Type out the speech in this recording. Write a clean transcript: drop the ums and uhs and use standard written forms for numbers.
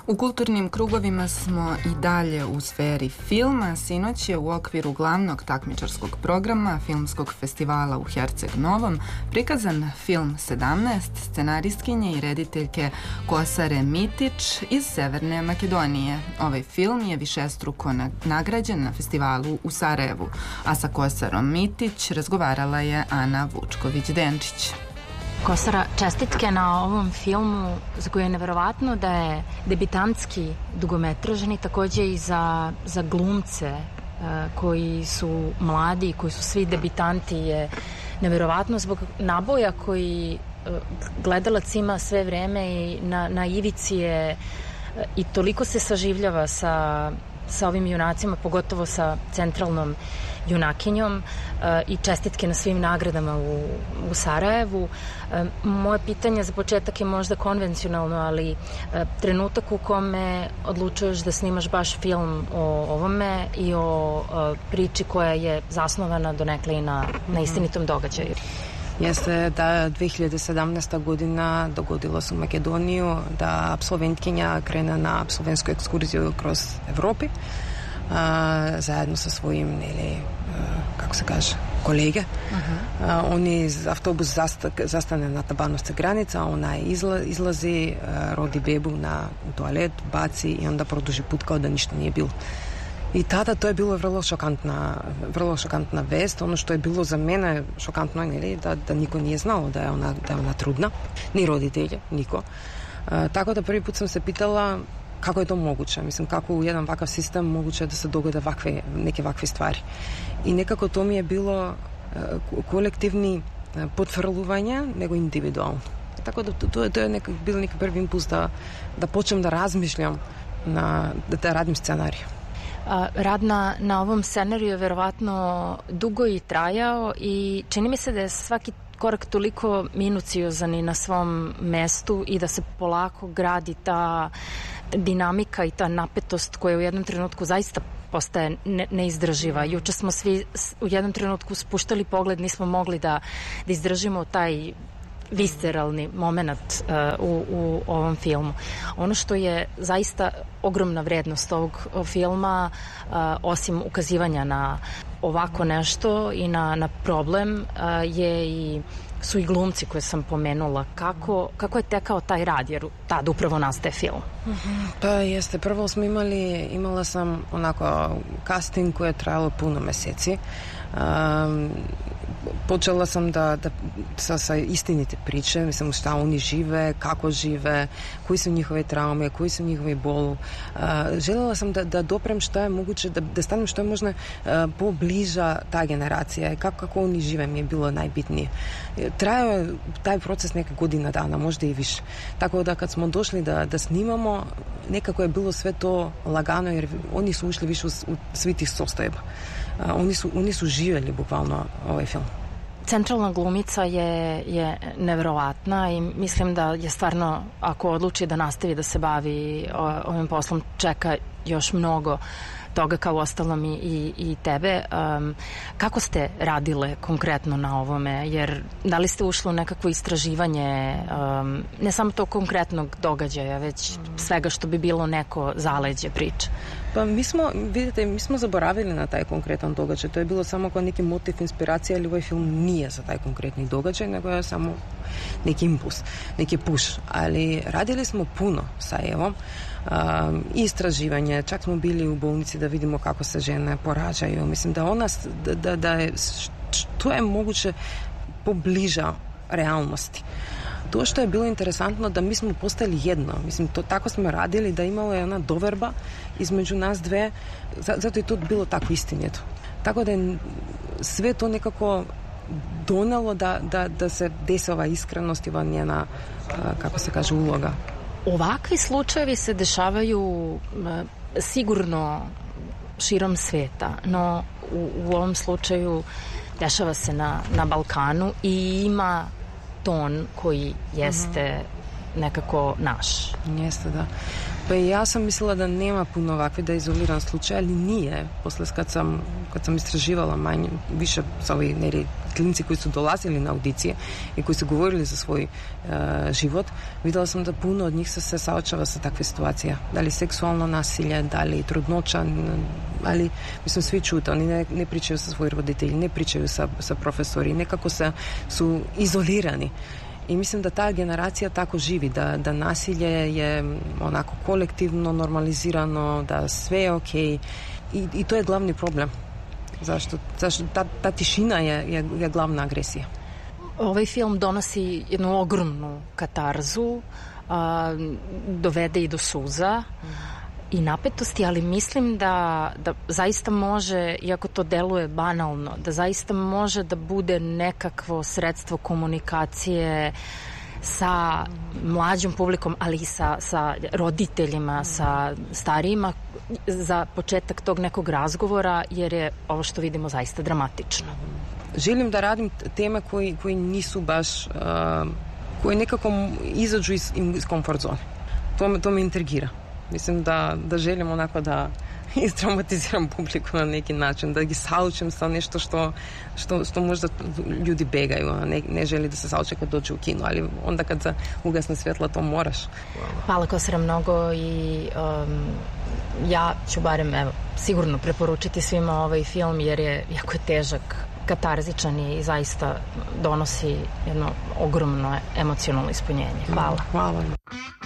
U kulturnim krugovima smo i dalje u sferi filma. Sinoć je u okviru glavnog takmičarskog programa Filmskog festivala u Herceg Novom prikazan film 17 scenaristkinje i rediteljke Kosare Mitić iz Severne Makedonije. Ovaj film je višestruko nagrađen na festivalu u Sarajevu, a sa Kosarom Mitić razgovarala je Ana Vučković-Denčić. Kosara, čestitke na ovom filmu za koji je neverovatno da je debitantski dugometražni, takođe i za glumce koji su mladi, koji su svi debitanti, je neverovatno zbog naboja koji gledalac ima sve vreme i na ivici je i toliko se saživljava sa ovim junacima, pogotovo sa centralnom junakinjom, i čestitke na svim nagradama u Sarajevu. Moje pitanje za početak je možda konvencionalno, ali trenutak u kome odlučuješ da snimaš baš film o ovome i o priči koja je zasnovana donekle i na istinitom događaju. Jeste da 2017. godina dogodilo se u Makedoniju da absolventkinja krene na absolventsku ekskurziju kroz Evropi zajedno sa svojim kako se kaže, kolege. Oni avtobus zastane na Tabanovce granica, ona izlazi, rodi bebu u toalet, baci i onda produži put kao da ništa nije bilo. I tada to je bilo vrlo šokantna vest. Ono što je bilo za mene šokantno je da niko nije znao da je ona trudna, ni roditelje, niko. Tako da prvi put sam se pitala kako je to moguće. Mislim, kako u jedan ovakav sistem moguće da se dogode neke ovakve stvari. I nekako to mi je bilo kolektivni potvrđivanje nego individualno. Tako da to je bilo neki prvi impuls da počnem da razmišljam, da radim scenarij. Rad na ovom scenariju je verovatno dugo i trajao i čini mi se da je svaki korak toliko minuciozan i na svom mestu i da se polako gradi ta dinamika i ta napetost koja u jednom trenutku zaista postaje neizdrživa. Juče smo svi u jednom trenutku spuštali pogled, nismo mogli da izdržimo taj visceralni moment u ovom filmu. Ono što je zaista ogromna vrednost ovog filma, osim ukazivanja na ovako nešto i na problem, su i glumci koje sam pomenula. Kako je tekao taj rad, jer tada upravo nastaje film? Pa jeste, prvo smo imala sam onako casting koje je trajalo puno meseci. Počela sam sa istinite priče, mislim šta oni žive, kako žive, koji su njihove traume, koji su njihovi bolu. Željela sam da doprem što je moguće, da stanem što je možda pobliža ta generacija i kako oni žive mi je bilo najbitnije. Trajao je taj proces neka godina dana, možda i više. Tako da kad smo došli da snimamo, nekako je bilo sve to lagano jer oni su ušli više u svi tih sostojeba. Oni su živjeli bukvalno ovaj film. Centralna glumica je neverovatna i mislim da je stvarno, ako odluči da nastavi da se bavi ovim poslom, čeka još mnogo toga, kao ostalom i tebe. Kako ste radile konkretno na ovome? Jer da li ste ušli u nekakvo istraživanje ne samo tog konkretnog događaja, već svega što bi bilo neko zaleđe priče? Pa mi smo zaboravili na taj konkretan događaj. To je bilo samo kao neki motiv, inspiracija, ali ovaj film nije za taj konkretni događaj, nego je samo neki impuls, neki push. Ali radili smo puno sa Evom. Istraživanje, čak smo bili u bolnici da vidimo kako se žene porađaju. Mislim da je što je moguće pobliža realnosti. To što je bilo interesantno da mi smo postali jedno. Mislim, tako smo radili da imala je ona doverba između nas dve, zato je to bilo tako istinito. Tako da je sve to nekako donelo da se desi ova iskrenost i ova njena, kako se kaže, uloga. Ovakvi slučajevi se dešavaju sigurno širom sveta, no u ovom slučaju dešava se na Balkanu i ima ton koji jeste nekako naš. Jeste, da. Pa i ja sam mislila da nema puno ovakve, da je izoliran slučaj, ali nije. Posle kad sam istraživala više sa ovih klinci koji su dolazili na audicije i koji su govorili za svoj život, videla sam da puno od njih se saočava sa takve situacije. Da li seksualno nasilje, da li trudnoća, ali mislim svi čute, oni ne pričaju sa svojim roditelji, ne pričaju sa profesori, nekako su izolirani. I mislim da ta generacija tako živi, da nasilje je onako kolektivno normalizirano, da sve je okej. I to je glavni problem. Zašto ta tišina je glavna agresija. Ovaj film donosi jednu ogromnu katarzu, dovede i do suza i napetosti, ali mislim da zaista može, iako to deluje banalno, da zaista može da bude nekakvo sredstvo komunikacije sa mlađom publikom, ali i sa roditeljima, sa starijima, za početak tog nekog razgovora, jer je ovo što vidimo zaista dramatično. Želim da radim teme koji nisu baš, koji nekako izađu iz komfort zone. To me intrigira. Mislim da želim onako da istraumatiziram publiku na neki način, da ih saučem sa nešto što možda ljudi begaju, a ne želi da se sauče kad dođe u kino, ali onda kad se ugasne svjetla, to moraš. Hvala Kosara mnogo i ja ću barem sigurno preporučiti svima ovaj film, jer je jako je težak, katarzičan i zaista donosi jedno ogromno emocionalno ispunjenje. Hvala. Hvala.